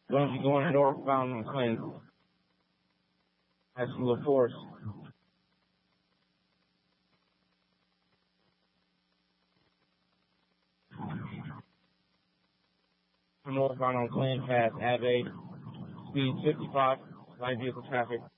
Going to be going northbound on Clinton. That's LaForce. Northbound on Clinton past Ave. Speed 55. Light vehicle traffic.